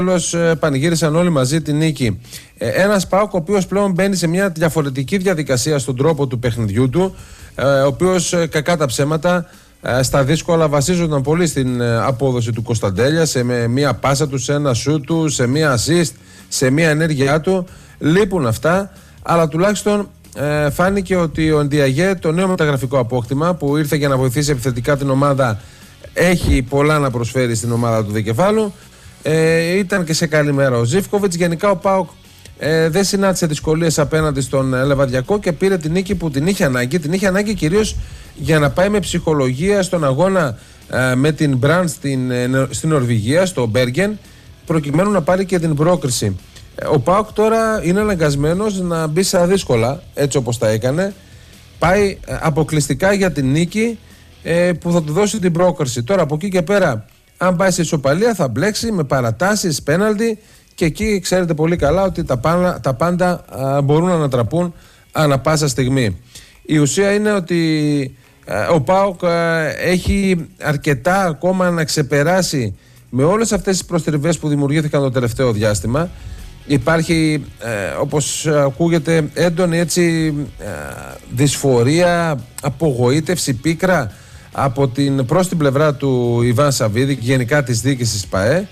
τέλος πανηγύρισαν όλοι μαζί την νίκη. Ένας ΠΑΟΚ ο οποίος πλέον μπαίνει σε μια διαφορετική διαδικασία στον τρόπο του παιχνιδιού του, ο οποίος κακά τα ψέματα στα δύσκολα βασίζονταν πολύ στην απόδοση του Κωνσταντέλια, σε μια πάσα του, σε ένα σούτ του, σε μια assist, σε μια ενέργειά του. Λείπουν αυτά, αλλά τουλάχιστον φάνηκε ότι ο Ντιαγέ, το νέο μεταγραφικό απόκτημα που ήρθε για να βοηθήσει επιθετικά την ομάδα, έχει πολλά να προσφέρει στην ομάδα του δικεφάλου. Ήταν και σε καλή μέρα ο Ζίβκοβιτς. Γενικά ο ΠΑΟΚ δεν συνάντησε δυσκολίες απέναντι στον Λεβαδιακό και πήρε την νίκη που την είχε ανάγκη. Την είχε ανάγκη κυρίως για να πάει με ψυχολογία στον αγώνα με την Μπραντ στην Νορβηγία, στο Μπέργεν, προκειμένου να πάρει και την πρόκριση. Ο ΠΑΟΚ τώρα είναι αναγκασμένος να μπει στα δύσκολα, έτσι όπως τα έκανε. Πάει αποκλειστικά για την νίκη που θα του δώσει την πρόκριση. Τώρα από εκεί και πέρα, αν πάει σε ισοπαλία, θα μπλέξει με παρατάσεις, πέναλτι, και εκεί ξέρετε πολύ καλά ότι τα πάντα μπορούν να ανατραπούν ανά πάσα στιγμή. Η ουσία είναι ότι ο ΠΑΟΚ έχει αρκετά ακόμα να ξεπεράσει με όλες αυτές τις προστριβές που δημιουργήθηκαν το τελευταίο διάστημα. Υπάρχει, όπως ακούγεται, έντονη έτσι δυσφορία, απογοήτευση, πίκρα προς την πλευρά του Ιβάν Σαββίδη και γενικά της διοίκησης ΠΑΕ.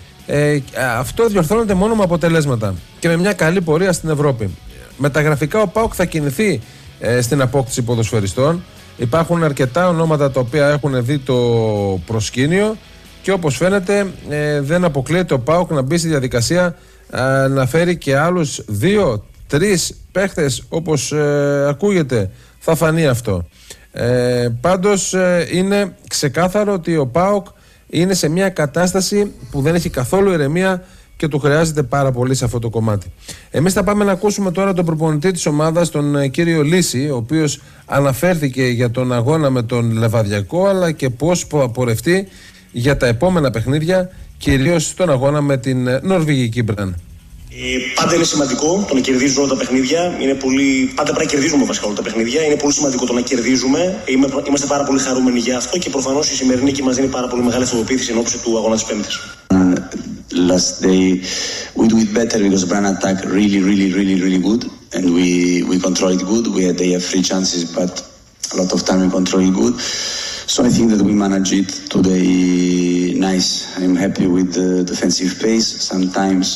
Αυτό διορθώνεται μόνο με αποτελέσματα και με μια καλή πορεία στην Ευρώπη. Μεταγραφικά ο ΠΑΟΚ θα κινηθεί στην απόκτηση ποδοσφαιριστών. Υπάρχουν αρκετά ονόματα τα οποία έχουν δει το προσκήνιο και όπως φαίνεται δεν αποκλείεται ο ΠΑΟΚ να μπει στη διαδικασία να φέρει και άλλους 2-3 παίχτες, όπως ακούγεται. Θα φανεί αυτό. Πάντως είναι ξεκάθαρο ότι ο ΠΑΟΚ είναι σε μια κατάσταση που δεν έχει καθόλου ηρεμία και του χρειάζεται πάρα πολύ σε αυτό το κομμάτι. Εμείς θα πάμε να ακούσουμε τώρα τον προπονητή της ομάδας, τον κύριο Λύση, ο οποίος αναφέρθηκε για τον αγώνα με τον Λεβαδιακό, αλλά και πώς θα πορευτεί για τα επόμενα παιχνίδια, κυρίως τον αγώνα με την νορβηγική Μπραν. Πάντα είναι σημαντικό το να κερδίζουμε όλα τα παιχνίδια. Πάντα πρέπει να κερδίζουμε βασικά όλα τα παιχνίδια. Είναι πολύ σημαντικό το να κερδίζουμε. Είμαστε πάρα πολύ χαρούμενοι για αυτό και προφανώς η σημερινή νίκη μας δίνει πάρα πολύ μεγάλη αυτοπεποίθηση εν ώψη του αγώνα της Πέμπτης. Last day we do it better because Brann attack really good and we control it good. They have 3 chances but a lot of time we control it good. So I think that we manage it today nice. I'm happy with the defensive pace. Sometimes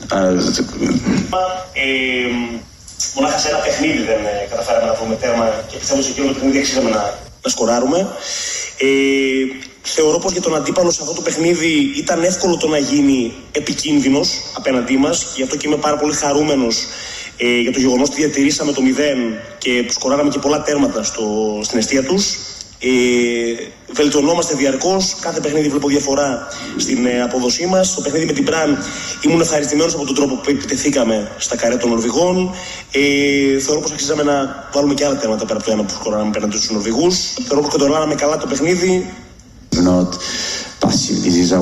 μονάχα σε ένα παιχνίδι δεν καταφέραμε να βρούμε τέρμα και πιστεύω σε εκείνο το παιχνίδι αξίζαμε να σκοράρουμε. Θεωρώ πως για τον αντίπαλο σε αυτό το παιχνίδι ήταν εύκολο το να γίνει επικίνδυνος απέναντί μας και γι' αυτό και είμαι πάρα πολύ χαρούμενος για το γεγονός ότι διατηρήσαμε το 0 και σκοράραμε και πολλά τέρματα στην εστία τους. Βελτιωνόμαστε διαρκώς. Κάθε παιχνίδι βλέπω διαφορά στην απόδοσή μας. Στο παιχνίδι με την Μπραν ήμουν ευχαριστημένος από τον τρόπο που επιτεθήκαμε στα καρέ των Νορβηγών. Θεωρώ πως αξίζαμε να βάλουμε και άλλα τέρματα πέρα από το ένα που σκοράραμε πέραντι στους Νορβηγούς. Θεωρώ πως κοντρολάραμε καλά το παιχνίδι. Not passive. This is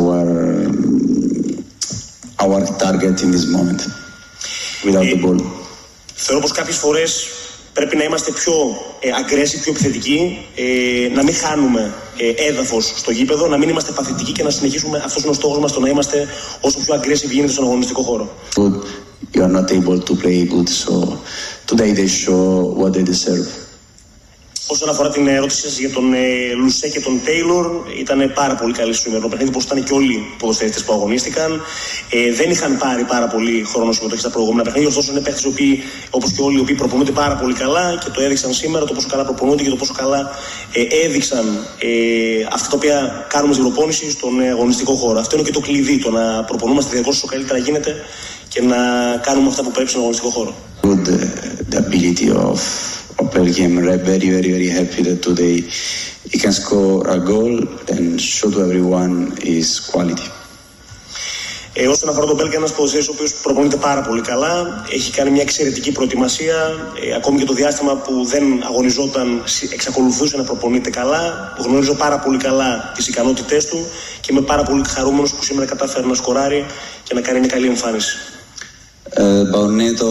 our target in this moment. Without the ball. Θεωρώ πως κάποιες φορές πρέπει να είμαστε πιο aggressive, πιο επιθετικοί, να μην χάνουμε έδαφος στο γήπεδο, να μην είμαστε παθητικοί και να συνεχίσουμε. Αυτός είναι ο στόχος μας, το να είμαστε όσο πιο aggressive γίνεται στον αγωνιστικό χώρο. You are not able to play good, so today they show what they deserve. Όσον αφορά την ερώτηση σας για τον Λουσέ και τον Τέιλορ, ήταν πάρα πολύ καλή στο σημερινό παιχνίδι, όπως ήταν και όλοι οι ποδοσφαιριστές που αγωνίστηκαν. Δεν είχαν πάρει πάρα πολύ χρόνο συμμετοχή στα προηγούμενα παιχνίδια, ωστόσο είναι παίχτες όπως και όλοι οι οποίοι προπονούνται πάρα πολύ καλά και το έδειξαν σήμερα, το πόσο καλά προπονούνται και το πόσο καλά έδειξαν αυτά τα οποία κάνουμε στην προπόνηση στον αγωνιστικό χώρο. Αυτό είναι και το κλειδί, το να προπονούμαστε διαρκώς όσο καλύτερα γίνεται και να κάνουμε αυτά που πρέπει στον αγωνιστικό χώρο. The ability of Belgium, very happy that today he can score a goal and show to everyone his quality. Όσον αφορά τον Μπέλγια, ένας ποδοσφαιριστής ο οποίος προπονείται πάρα πολύ καλά, έχει κάνει μια εξαιρετική προετοιμασία, ακόμη και το διάστημα που δεν αγωνιζόταν εξακολουθούσε να προπονείται καλά. Γνωρίζω πάρα πολύ καλά τις ικανότητές του και είμαι πάρα πολύ χαρούμενος που σήμερα κατάφερε να σκοράρει και να κάνει μια καλή εμφάνιση. Baunetto,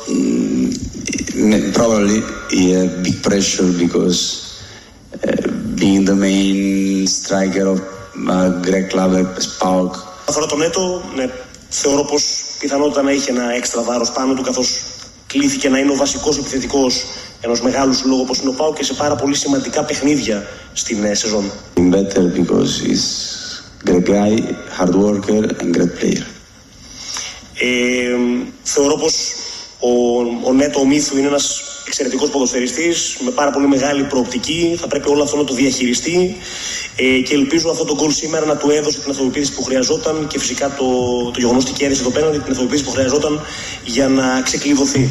probably a big pressure because being the main striker of a great club as PAOK. Αφορά τον Νέτο, ναι, Θεωρώ πως πιθανότητα να είχε ένα έξτρα βάρος πάνω του, καθώς κλήθηκε να είναι ο βασικός επιθετικός ενός μεγάλου συλλόγου όπως είναι ο ΠΑΟΚ και σε πάρα πολύ σημαντικά παιχνίδια στην σεζόν. Better because he's great guy, hard worker and great player. Θεωρώ πως ο Νέτο Μίθου είναι ένας εξαιρετικός ποδοσφαιριστής με πάρα πολύ μεγάλη προοπτική. Θα πρέπει όλο αυτό να το διαχειριστεί και ελπίζω αυτό το γκολ σήμερα να του έδωσε την αυτοπεποίθηση που χρειαζόταν και φυσικά το γεγονός ότι κέρδισε το πέναλτι, την αυτοπεποίθηση που χρειαζόταν για να ξεκλειδωθεί.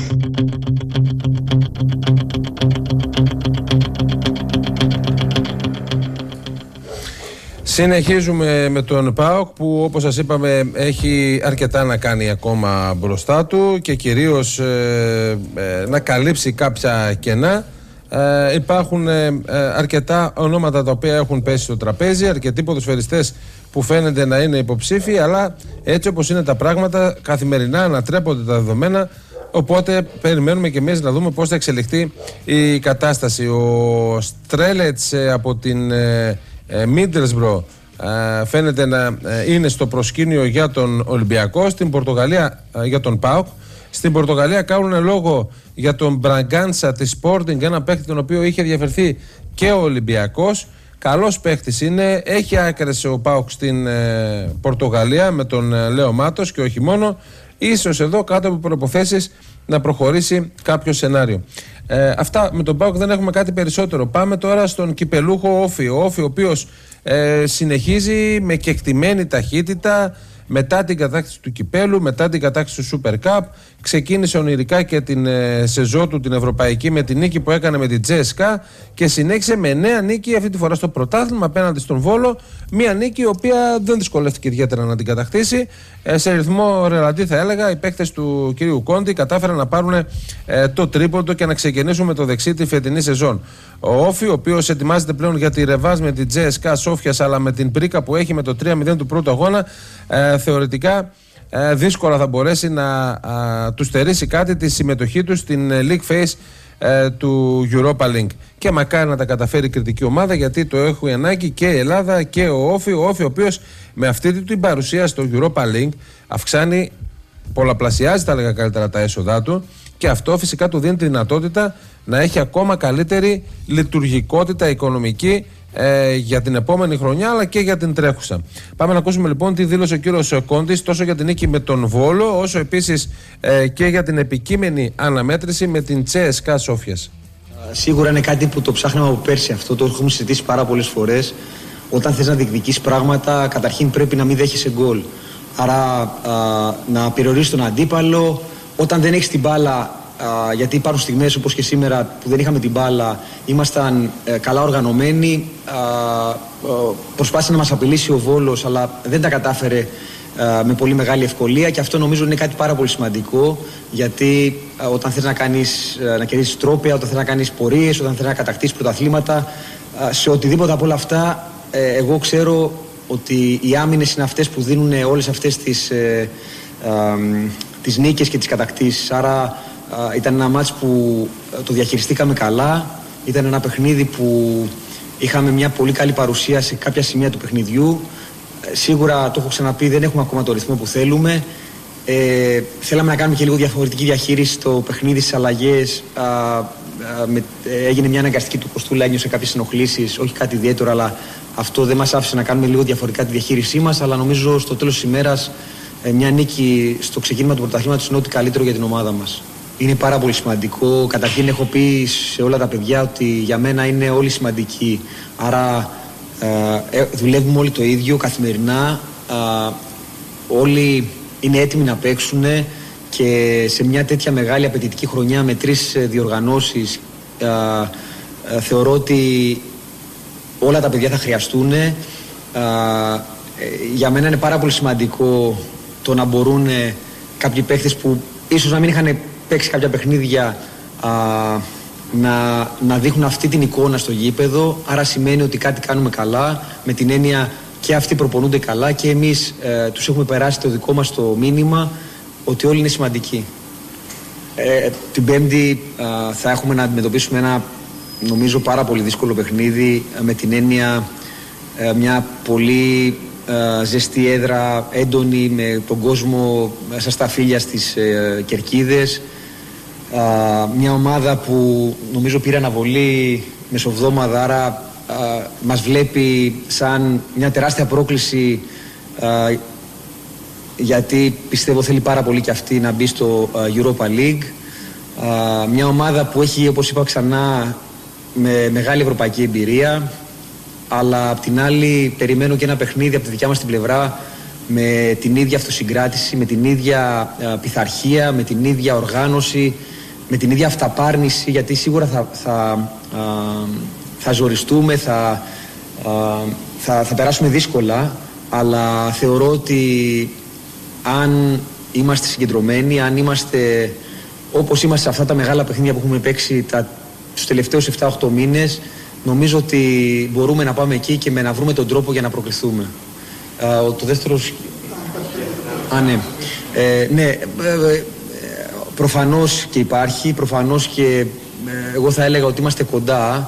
Συνεχίζουμε με τον ΠΑΟΚ που, όπως σας είπαμε, έχει αρκετά να κάνει ακόμα μπροστά του και κυρίως να καλύψει κάποια κενά. Υπάρχουν αρκετά ονόματα τα οποία έχουν πέσει στο τραπέζι, αρκετοί ποδοσφαιριστές που φαίνεται να είναι υποψήφοι, αλλά έτσι όπως είναι τα πράγματα καθημερινά ανατρέπονται τα δεδομένα, οπότε περιμένουμε και εμείς να δούμε πώς θα εξελιχθεί η κατάσταση. Ο Στρέλετς από την Μίντλσμπρο φαίνεται να είναι στο προσκήνιο για τον Ολυμπιακό, στην Πορτογαλία για τον ΠΑΟΚ. Στην Πορτογαλία κάνουν λόγο για τον Μπραγκάντσα της Sporting, ένα παίκτη τον οποίο είχε διαφερθεί και ο Ολυμπιακός. Καλός παίκτης είναι, έχει άκρες ο ΠΑΟΚ στην Πορτογαλία με τον Λέο Μάτος και όχι μόνο. Ίσως εδώ κάτω από προϋποθέσεις να προχωρήσει κάποιο σενάριο. Αυτά με τον ΠΑΟΚ, δεν έχουμε κάτι περισσότερο. Πάμε τώρα στον κυπελούχο Όφη. Ο Όφη, ο οποίος συνεχίζει με κεκτημένη ταχύτητα μετά την κατάκτηση του κυπέλου, μετά την κατάκτηση του Super Cup. Ξεκίνησε ονειρικά και την σεζόν του την ευρωπαϊκή με την νίκη που έκανε με την Τζέσκα και συνέχισε με νέα νίκη αυτή τη φορά στο πρωτάθλημα απέναντι στον Βόλο. Μια νίκη η οποία δεν δυσκολεύτηκε ιδιαίτερα να την κατακτήσει. Σε ρυθμό ρελαντί θα έλεγα, οι παίκτες του κυρίου Κόντι κατάφεραν να πάρουν το τρίποντο και να ξεκινήσουν με το δεξί τη φετινή σεζόν. Ο Όφη, ο οποίος ετοιμάζεται πλέον για τη ρεβάζ με την Τζέσκα Σόφιας, αλλά με την πρίκα που έχει με το 3-0 του πρώτου αγώνα, θεωρητικά δύσκολα θα μπορέσει να του στερήσει κάτι τη συμμετοχή του στην League Phase του Europa League. Και μακάρι να τα καταφέρει η κριτική ομάδα, γιατί το έχουν ανάγκη και η Ελλάδα και ο Όφη. Ο Όφη, ο οποίος με αυτή την παρουσία στο Europa League αυξάνει, πολλαπλασιάζει, τα έλεγα καλύτερα, τα έσοδά του, και αυτό φυσικά του δίνει τη δυνατότητα να έχει ακόμα καλύτερη λειτουργικότητα οικονομική για την επόμενη χρονιά, αλλά και για την τρέχουσα. Πάμε να ακούσουμε λοιπόν τι δήλωσε ο κύριος Κόντης τόσο για την νίκη με τον Βόλο, όσο επίσης και για την επικείμενη αναμέτρηση με την CSKA Σόφιας. Σίγουρα είναι κάτι που το ψάχναμε από πέρσι αυτό, το έχουμε συζητήσει πάρα πολλές φορές. Όταν θες να διεκδικείς πράγματα, καταρχήν πρέπει να μην δέχεσαι γκολ. Άρα να περιορίσεις τον αντίπαλο. Όταν δεν έχεις την μπάλα, γιατί υπάρχουν στιγμές όπως και σήμερα που δεν είχαμε την μπάλα, ήμασταν καλά οργανωμένοι. Προσπάθησε να μας απειλήσει ο Βόλος, αλλά δεν τα κατάφερε με πολύ μεγάλη ευκολία, και αυτό νομίζω είναι κάτι πάρα πολύ σημαντικό, γιατί όταν θες να κερδίσεις τρόπαια, όταν θες να κάνεις πορείες, όταν θες να κατακτήσεις πρωταθλήματα, σε οτιδήποτε από όλα αυτά, εγώ ξέρω ότι οι άμυνες είναι αυτές που δίνουν όλες αυτές τις νίκες και τις κατακτήσεις. Άρα ήταν ένα μάτς που το διαχειριστήκαμε καλά, ήταν ένα παιχνίδι που είχαμε μια πολύ καλή παρουσία σε κάποια σημεία του παιχνιδιού. Σίγουρα, το έχω ξαναπεί, δεν έχουμε ακόμα το ρυθμό που θέλουμε. Θέλαμε να κάνουμε και λίγο διαφορετική διαχείριση στο παιχνίδι, στις αλλαγές. Έγινε μια αναγκαστική του Κοστούλα, ένιωσε κάποιες ενοχλήσεις, όχι κάτι ιδιαίτερο, αλλά αυτό δεν μας άφησε να κάνουμε λίγο διαφορετικά τη διαχείρισή μας. Αλλά νομίζω στο τέλος της ημέρας μια νίκη στο ξεκίνημα του πρωταθλήματος είναι ό,τι καλύτερο για την ομάδα μας. Είναι πάρα πολύ σημαντικό. Καταρχήν έχω πει σε όλα τα παιδιά ότι για μένα είναι όλοι σημαντικοί. Άρα δουλεύουμε όλοι το ίδιο καθημερινά. Όλοι είναι έτοιμοι να παίξουν, και σε μια τέτοια μεγάλη απαιτητική χρονιά με 3 διοργανώσεις θεωρώ ότι όλα τα παιδιά θα χρειαστούν. Για μένα είναι πάρα πολύ σημαντικό το να μπορούν κάποιοι παίχτες που ίσως να μην είχαν παίξει κάποια παιχνίδια να δείχνουν αυτή την εικόνα στο γήπεδο. Άρα σημαίνει ότι κάτι κάνουμε καλά, με την έννοια και αυτοί προπονούνται καλά και εμείς τους έχουμε περάσει το δικό μας το μήνυμα ότι όλοι είναι σημαντικοί. Την Πέμπτη θα έχουμε να αντιμετωπίσουμε ένα, νομίζω, πάρα πολύ δύσκολο παιχνίδι, με την έννοια μια πολύ ζεστή έδρα, έντονη, με τον κόσμο σαν στα φύλλα στις κερκίδες. Μια ομάδα που νομίζω πήρε αναβολή μεσοβδόμαδα, άρα μας βλέπει σαν μια τεράστια πρόκληση, γιατί πιστεύω θέλει πάρα πολύ και αυτή να μπει στο Europa League. Μια ομάδα που έχει, όπως είπα ξανά, με μεγάλη ευρωπαϊκή εμπειρία, αλλά απ' την άλλη περιμένω και ένα παιχνίδι από τη δικιά μας την πλευρά με την ίδια αυτοσυγκράτηση, με την ίδια πειθαρχία, με την ίδια οργάνωση, με την ίδια αυταπάρνηση, γιατί σίγουρα θα ζοριστούμε, θα περάσουμε δύσκολα, αλλά θεωρώ ότι αν είμαστε συγκεντρωμένοι, αν είμαστε όπως είμαστε σε αυτά τα μεγάλα παιχνίδια που έχουμε παίξει τους τελευταίους 7-8 μήνες, νομίζω ότι μπορούμε να πάμε εκεί και να βρούμε τον τρόπο για να προκριθούμε. Το δεύτερο... ναι. Ναι, προφανώς και υπάρχει, προφανώς και εγώ θα έλεγα ότι είμαστε κοντά.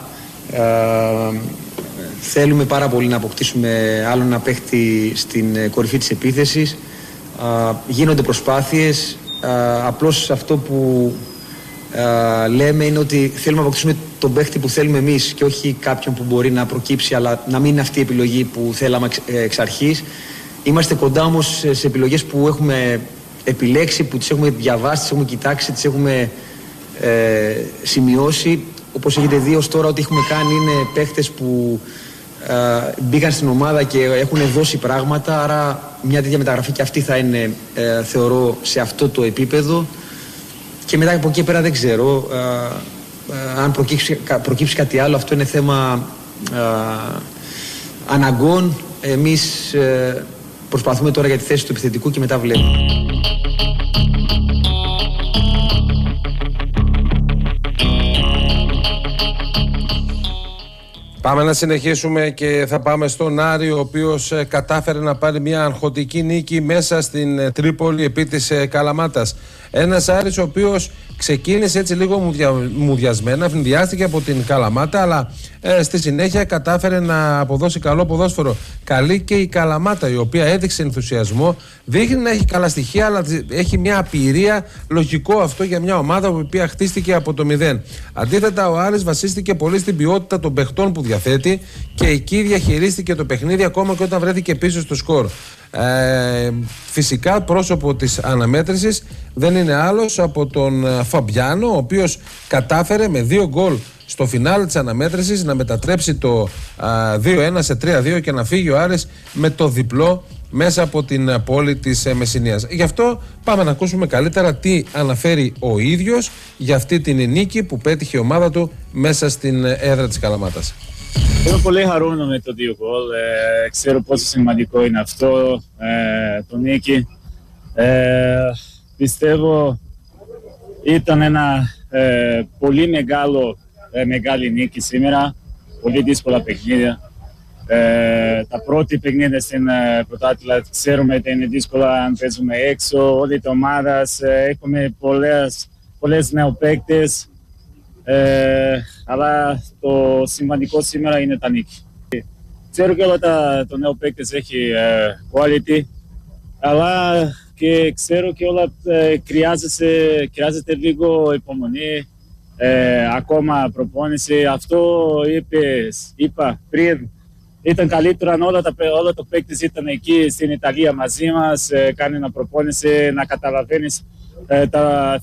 Θέλουμε πάρα πολύ να αποκτήσουμε άλλο ένα παίχτη στην κορυφή της επίθεσης. Γίνονται προσπάθειες. Απλώς αυτό που λέμε είναι ότι θέλουμε να αποκτήσουμε τον παίχτη που θέλουμε εμείς και όχι κάποιον που μπορεί να προκύψει, αλλά να μην είναι αυτή η επιλογή που θέλαμε εξ αρχής. Είμαστε κοντά όμως σε επιλογές που έχουμε επιλέξει, που τις έχουμε διαβάσει, τις έχουμε κοιτάξει, τις έχουμε σημειώσει. Όπως έχετε δει ως τώρα, ό,τι έχουμε κάνει είναι παίχτες που μπήκαν στην ομάδα και έχουν δώσει πράγματα, άρα μια τέτοια μεταγραφή και αυτή θα είναι, θεωρώ, σε αυτό το επίπεδο. Και μετά από εκεί πέρα δεν ξέρω αν προκύψει κάτι άλλο. Αυτό είναι θέμα αναγκών. Εμείς προσπαθούμε τώρα για τη θέση του επιθετικού και μετά βλέπουμε. Πάμε να συνεχίσουμε και θα πάμε στον Άρη, ο οποίος κατάφερε να πάρει μια αγχωτική νίκη μέσα στην Τρίπολη επί της Καλαμάτας. Ένας Άρης ο οποίος ξεκίνησε έτσι λίγο μουδιασμένα, ευνηδιάστηκε από την Καλαμάτα, αλλά στη συνέχεια κατάφερε να αποδώσει καλό ποδόσφαιρο. Καλή και η Καλαμάτα, η οποία έδειξε ενθουσιασμό, δείχνει να έχει καλά στοιχεία, αλλά έχει μια απειρία. Λογικό αυτό για μια ομάδα που η οποία χτίστηκε από το 0. Αντίθετα, ο Άρης βασίστηκε πολύ στην ποιότητα των παιχτών που διαθέτει και εκεί διαχειρίστηκε το παιχνίδι ακόμα και όταν βρέθηκε πίσω στο σκορ. Φυσικά πρόσωπο της αναμέτρησης δεν είναι άλλος από τον Φαμπιάνο, ο οποίος κατάφερε με 2 γκολ στο φινάλε της αναμέτρησης να μετατρέψει το 2-1 σε 3-2 και να φύγει ο Άρης με το διπλό μέσα από την πόλη της Μεσσηνίας. Γι' αυτό πάμε να ακούσουμε καλύτερα τι αναφέρει ο ίδιος για αυτή την νίκη που πέτυχε η ομάδα του μέσα στην έδρα της Καλαμάτας. Είμαι πολύ χαρούμενο με το 2 γκολ. Ξέρω πόσο σημαντικό είναι αυτό το νίκη. Πιστεύω ήταν ένα πολύ μεγάλη νίκη σήμερα. Πολύ δύσκολα παιχνίδια. Τα πρώτη παιχνίδια στην πρωτάθλημα ξέρουμε ότι είναι δύσκολα αν παίζουμε έξω. Όλη την ομάδα έχουμε πολλές νέους παίκτες. Αλλά το σημαντικό σήμερα είναι τα νίκη. Ξέρω και όλα το νέο παίκτες έχει quality, αλλά και ξέρω και όλα χρειάζεται λίγο υπομονή, ακόμα προπόνηση. Αυτό είπα πριν. Ήταν καλύτερο αν όλα τα παίκτες ήταν εκεί στην Ιταλία μαζί μας, κάνει ένα προπόνηση, να καταλαβαίνεις τα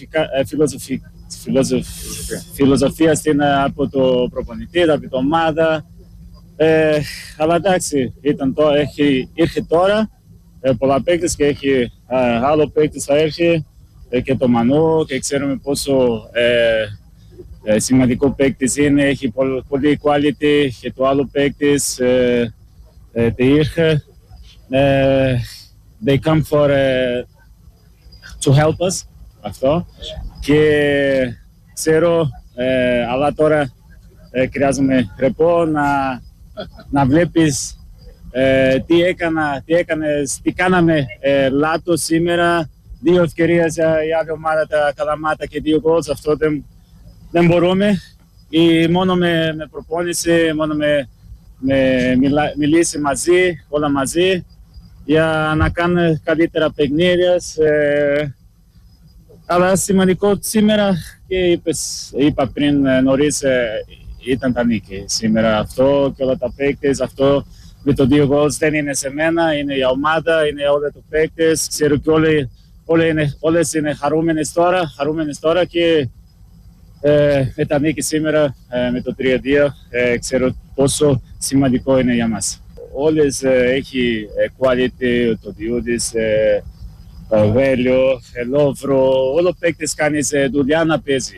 φιλοσοφία από το προπονητή, από την ομάδα. Αλλά εντάξει, ήρθε τώρα πολλά παίκτες και έχει άλλο παίκτες θα έρθει και το Μανώ και ξέρουμε πόσο σημαντικό παίκτης είναι, έχει πολύ quality και το άλλο παίκτης ήρθε. They come to help us, αυτό. Και ξέρω, αλλά τώρα χρειάζομαι ρεπό να βλέπεις τι κάναμε λάθος σήμερα. 2 ευκαιρίες για άλλη ομάδα, τα Καλαμάτα και 2 γκολ. Αυτό δεν μπορούμε. Μόνο με προπόνηση, μόνο με μιλήσει μαζί, όλα μαζί, για να κάνει καλύτερα παιχνίδια. Αλλά σημαντικό σήμερα, και είπα πριν νωρίς, ήταν τα νίκη. Σήμερα αυτό και όλα τα παίκτες, αυτό με το 2 γκολ δεν είναι σε μένα, είναι η ομάδα, είναι όλα τα παίκτες. Ξέρω και όλες είναι χαρούμενες τώρα και με τα νίκη σήμερα, με το 3-2, ξέρω πόσο σημαντικό είναι για μας. Όλες έχει quality, το Διούδης, το Βέλιο, Λόβρο, όλο παίκτες κάνεις δουλειά να παίζει.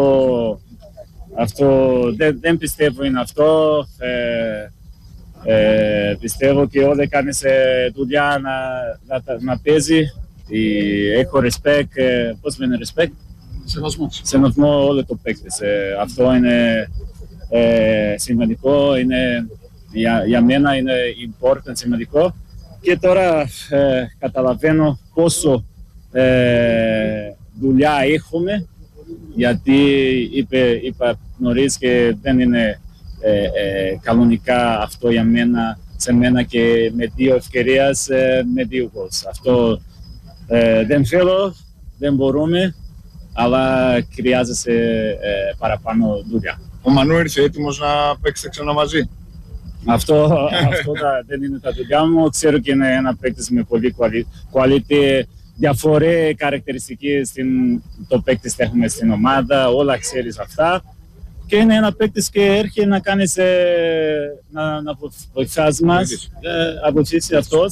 Αυτό δεν πιστεύω είναι αυτό. Πιστεύω και όλοι κάνεις δουλειά να παίζει. Έχω respect, πώς λένε respect? Σεβασμό όλο το παίκτες. Αυτό είναι σημαντικό, για μένα είναι important, σημαντικό. Και τώρα καταλαβαίνω πόσο δουλειά έχουμε, γιατί είπα νωρίς και δεν είναι κανονικά αυτό για μένα, σε μένα, και με 2 ευκαιρίες, με 2 γκολς. Αυτό δεν θέλω, δεν μπορούμε, αλλά χρειάζεται παραπάνω δουλειά. Ο Μανού ήρθε έτοιμος να παίξετε ξανά μαζί? Αυτό δεν είναι τα δουλειά μου. Ξέρω και είναι ένα παίκτης με πολύ quality, διαφορές, χαρακτηριστικές το παίκτης έχουμε στην ομάδα, όλα ξέρεις αυτά. Και είναι ένα παίκτης και έρχεται να κάνεις, να βοηθάς μας, να βοηθήσει αυτός.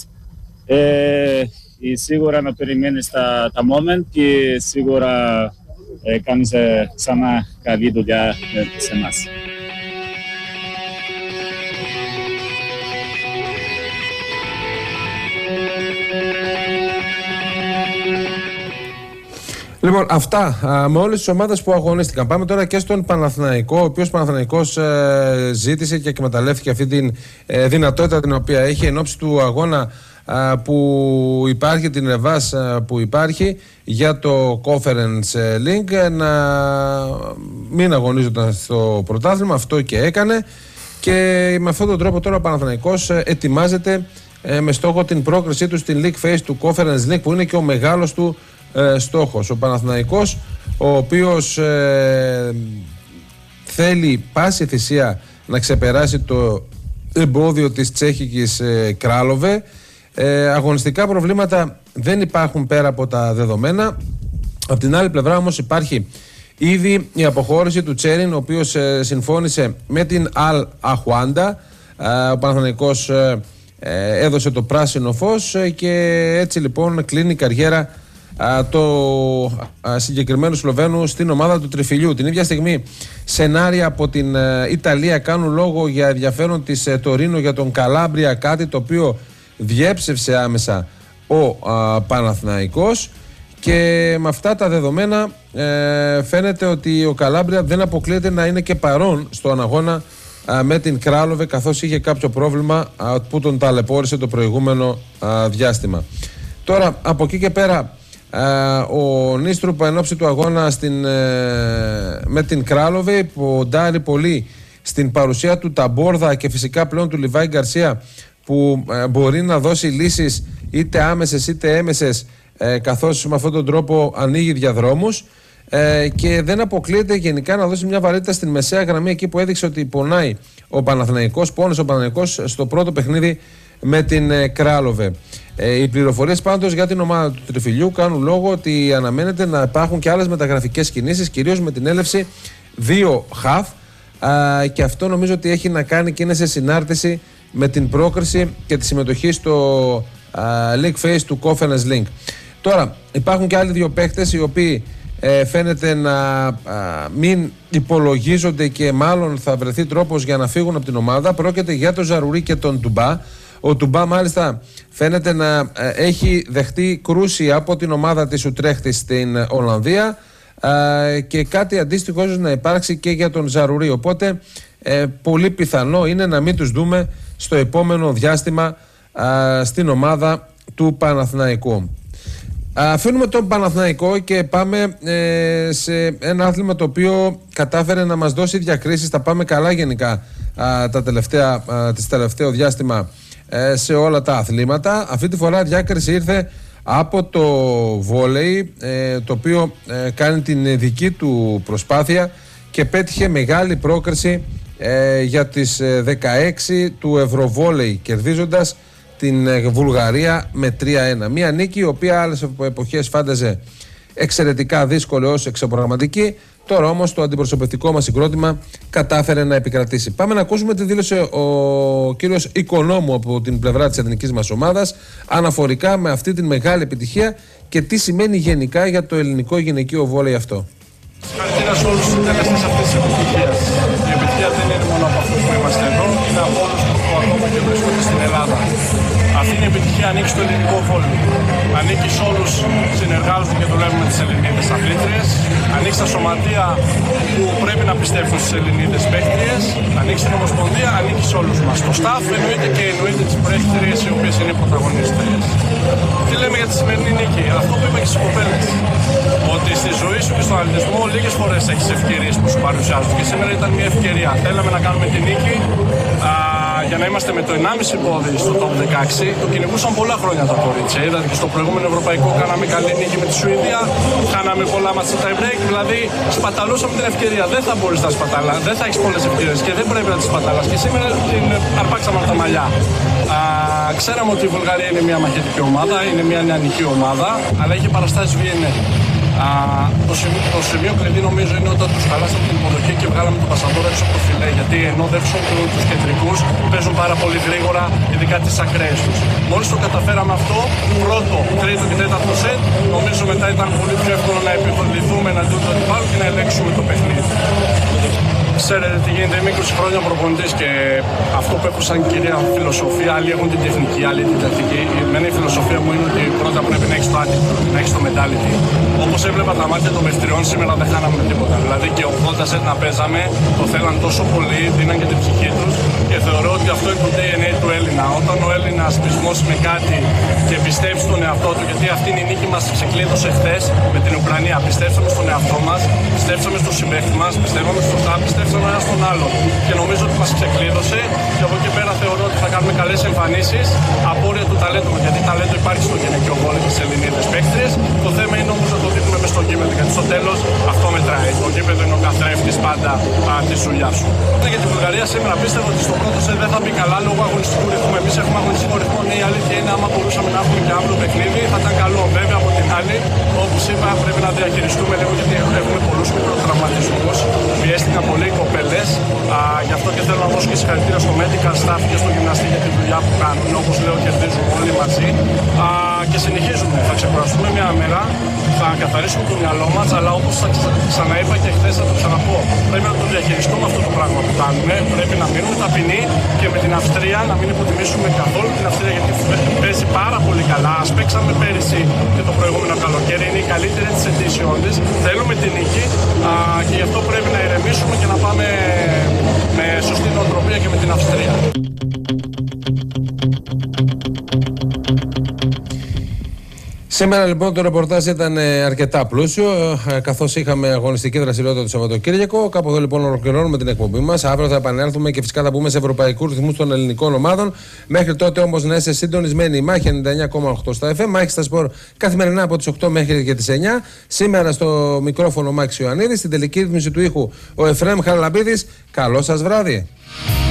Σίγουρα να περιμένεις τα moment και σίγουρα κάνεις ξανά καλή δουλειά σε εμάς. Λοιπόν, αυτά με όλες τις ομάδες που αγωνίστηκαν. Πάμε τώρα και στον Παναθηναϊκό, ο οποίος Παναθηναϊκός ζήτησε και εκμεταλλεύτηκε αυτή τη δυνατότητα την οποία έχει εν ώψη του αγώνα που υπάρχει, την ρεβάς που υπάρχει για το Conference League, να μην αγωνίζονταν στο πρωτάθλημα. Αυτό και έκανε, και με αυτόν τον τρόπο τώρα ο Παναθηναϊκός ετοιμάζεται με στόχο την πρόκρισή του στην League Phase του Conference League, που είναι και ο μεγάλος του στόχος. Ο Παναθηναϊκός, ο οποίος θέλει πάση θυσία να ξεπεράσει το εμπόδιο της τσέχικης Κράλοβε. Αγωνιστικά προβλήματα δεν υπάρχουν πέρα από τα δεδομένα. Από την άλλη πλευρά όμως υπάρχει ήδη η αποχώρηση του Τσέριν, ο οποίος συμφώνησε με την Αλ Αχουάντα. Ο Παναθηναϊκός έδωσε το πράσινο φως και έτσι λοιπόν κλείνει η καριέρα το συγκεκριμένου Σλοβαίνου στην ομάδα του Τριφυλιού. Την ίδια στιγμή σενάρια από την Ιταλία κάνουν λόγο για ενδιαφέρον της Τωρίνο για τον Καλάμπρια, κάτι το οποίο διέψευσε άμεσα ο Παναθηναϊκός, και με αυτά τα δεδομένα φαίνεται ότι ο Καλάμπρια δεν αποκλείεται να είναι και παρόν στον αγώνα με την Κράλοβε, καθώς είχε κάποιο πρόβλημα που τον ταλαιπώρησε το προηγούμενο διάστημα. Τώρα από εκεί και πέρα ο Νίστρουπ εν ώψη του αγώνα με την Κράλοβε ποντάρει πολύ στην παρουσία του Ταμπόρδα και φυσικά πλέον του Λιβάη Γκαρσία, που μπορεί να δώσει λύσεις είτε άμεσες είτε έμεσες, καθώς με αυτόν τον τρόπο ανοίγει διαδρόμους, και δεν αποκλείεται γενικά να δώσει μια βαρύτητα στην μεσαία γραμμή, εκεί που έδειξε ότι πονάει ο Παναθηναϊκός, πόνεσε ο Παναθηναϊκός στο πρώτο παιχνίδι με την Κράλοβε. Οι πληροφορίες πάντως για την ομάδα του Τριφυλιού κάνουν λόγο ότι αναμένεται να υπάρχουν και άλλες μεταγραφικές κινήσεις, κυρίως με την έλευση 2 χαφ, και αυτό νομίζω ότι έχει να κάνει και είναι σε συνάρτηση με την πρόκριση και τη συμμετοχή στο League Phase του Conference League. Τώρα υπάρχουν και άλλοι 2 παίκτες οι οποίοι φαίνεται να μην υπολογίζονται και μάλλον θα βρεθεί τρόπος για να φύγουν από την ομάδα. Πρόκειται για τον Ζαρουρί και τον Τουμπά. Ο Τουμπά μάλιστα φαίνεται να έχει δεχτεί κρούση από την ομάδα της Ουτρέχτη στην Ολλανδία, και κάτι αντίστοιχο ίσως να υπάρξει και για τον Ζαρουρί. Οπότε πολύ πιθανό είναι να μην τους δούμε στο επόμενο διάστημα στην ομάδα του Παναθηναϊκού. Αφήνουμε τον Παναθηναϊκό και πάμε σε ένα άθλημα το οποίο κατάφερε να μας δώσει διακρίσεις. Τα πάμε καλά γενικά τις τελευταίο διάστημα σε όλα τα αθλήματα. Αυτή τη φορά η διάκριση ήρθε από το βόλεϊ, το οποίο κάνει την δική του προσπάθεια και πέτυχε μεγάλη πρόκριση για τις 16 του Ευρωβόλεϊ, κερδίζοντας την Βουλγαρία με 3-1. Μια νίκη η οποία άλλες εποχές φάνταζε εξαιρετικά δύσκολη ως εξωπραγματική. Τώρα όμως το αντιπροσωπευτικό μας συγκρότημα κατάφερε να επικρατήσει. Πάμε να ακούσουμε τι δήλωσε ο κύριος Οικονόμου από την πλευρά της εθνικής μας ομάδας αναφορικά με αυτή την μεγάλη επιτυχία και τι σημαίνει γενικά για το ελληνικό γυναικείο βόλεϊ αυτό. Συγχαρητήρια σε όλους τους συντελεστές αυτής της επιτυχίας. Η επιτυχία δεν είναι μόνο από αυτούς που είμαστε εδώ, είναι από όλους που ακόμα και βρίσκονται στην Ελλάδα. Αυτή η επιτυχία ανήκει στο ελληνικό βόλεϊ. Ανήκει σε όλους τους συνεργάτες που και δουλεύουν με τις Ελληνίδες αθλήτριες. Ανήκει στα σωματεία που πρέπει να πιστεύουν στις Ελληνίδες παίχτριες. Ανήκει στην Ομοσπονδία, ανήκει σε όλους μας. Το staff εννοείται και εννοείται τις παίχτριες οι οποίες είναι πρωταγωνίστριες. Τι λέμε για τη σημερινή νίκη? Αυτό που είπα και στις κοπέλες. Ότι στη ζωή σου και στον αθλητισμό λίγες φορές έχεις ευκαιρίες που σου παρουσιάζουν. Και σήμερα ήταν μια ευκαιρία. Θέλαμε να κάνουμε τη νίκη για να είμαστε με το 1,5 πόδι στο top 16. Το κυνηγούσαν πολλά χρόνια τα κορίτσια. Είδατε και στο προηγούμενο ευρωπαϊκό κάναμε καλή νίκη με τη Σουηδία. Κάναμε πολλά μάτς στο tie break. Δηλαδή σπαταλούσαμε την ευκαιρία. Δεν θα μπορείς να σπαταλάς. Δεν θα έχεις πολλές ευκαιρίες και δεν πρέπει να τις σπαταλάς. Και σήμερα την αρπάξαμε από τα μαλλιά. Ξέραμε ότι η Βουλγαρία είναι μια μαχητική ομάδα, είναι μια νεανική ομάδα, αλλά είχε παραστάσεις VNL. Το σημείο κλειδί νομίζω είναι όταν τους χαλάσαμε την υποδοχή και βγάλαμε τον Πασαδόρα έξω από το φιλέ. Γιατί ενώ δεύσουν τους κεντρικούς, παίζουν πάρα πολύ γρήγορα, ειδικά τις ακραίες τους. Μόλις το καταφέραμε αυτό, πρώτο, τρίτο και τέταρτο σετ, νομίζω μετά ήταν πολύ πιο εύκολο να επιβληθούμε εναντίον του αντιπάλου και να ελέγξουμε το παιχνίδι. Ξέρετε τι γίνεται, είμαι 20 χρόνια προπονητής και αυτό που έχω σαν κυρία φιλοσοφία, άλλοι έχουν την τεχνική, άλλοι την τακτική. Εμένα η φιλοσοφία μου είναι ότι πρώτα πρέπει να έχεις το attitude, να έχεις το mentality. Όπως έβλεπα τα μάτια των παιχτριών, σήμερα δεν χάναμε τίποτα. Δηλαδή και 80 σετ να παίζαμε, το θέλαν τόσο πολύ, δίναν και την ψυχή τους και θεωρώ ότι αυτό είναι το DNA του Έλληνα. Όταν ο Έλληνας πεισμώσει με κάτι και πιστεύει στον εαυτό του, γιατί αυτή είναι η νίκη μας ξεκλείδωσε χθες με την Ουκρανία. Πιστέψαμε στον εαυτό μας, πιστέψαμε στον συμπαίχτη μας, πιστεύαμε στο staff, πιστέψαμε ένα στον άλλον. Και νομίζω ότι μας ξεκλείδωσε και από εκεί πέρα θεωρώ ότι θα κάνουμε καλές εμφανίσεις. Απόρρια του ταλέντου μας, γιατί ταλέντο υπάρχει στο γυναικείο βόλεϊ και στις Ελληνίδες παίκτριες. Το θέμα είναι όμως να το δείχνουμε μες στο γήπεδο, γιατί στο τέλος αυτό μετράει. Το γήπεδο είναι ο καθρέφτης πάντα της δουλειάς σου. Για τη Βουλγαρία σήμερα πίστευα ότι στο πρώτο σετ δεν θα μπει καλά λόγω αγωνιστικού ρυθμού. Εμείς έχουμε αγωνιστικό ρυθμό. Ναι, η αλήθεια είναι άμα μπορούσαμε να έχουμε και άλλο παιχνίδι θα ήταν καλό. Βέβαια από την άλλη, όπως είπα, πρέπει να διαχειριστούμε λίγο γιατί έχουμε πολλούς μικροτραυματισμούς. Πιέστηκαν πολλοί οι κοπέλες. Γι' αυτό και θέλω να δώσω και συγχαρητήρια στο medical staff και στο γυμναστή για τη δουλειά που κάνουν. Όπως λέω, κερδίζουν όλοι μαζί. Και συνεχίζουμε. Θα ξεκουραστούμε μια μέρα, θα καθαρίσουμε το μυαλό μας, αλλά όπως ξαναείπα και χθες, θα το ξαναπώ. Πρέπει να το διαχειριστούμε αυτό το πράγμα που κάνουμε. Πρέπει να μείνουμε ταπεινοί και με την Αυστρία να μην υποτιμήσουμε καθόλου την Αυστρία γιατί παίζει πάρα πολύ καλά. Ας παίξαμε πέρυσι και το προηγούμενο καλοκαίρι. Είναι η καλύτερη της edition της. Θέλουμε την νίκη και γι' αυτό πρέπει να ηρεμήσουμε και να πάμε με σωστή νοοτροπία και με την Αυστρία. Σήμερα λοιπόν το ρεπορτάζ ήταν αρκετά πλούσιο, καθώς είχαμε αγωνιστική δραστηριότητα το Σαββατοκύριακο. Κάπου εδώ λοιπόν ολοκληρώνουμε την εκπομπή μας. Αύριο θα επανέλθουμε και φυσικά θα μπούμε σε ευρωπαϊκούς ρυθμούς των ελληνικών ομάδων. Μέχρι τότε όμως να είστε συντονισμένοι. Μάχη 99,8 στα FM, Μάχη στα Σπορ καθημερινά από τις 8 μέχρι και τις 9. Σήμερα στο μικρόφωνο Μάκης Ιωαννίδης, στην τελική ρύθμιση του ήχου ο Εφραίμ Χαραλαμπίδης. Καλό σας βράδυ.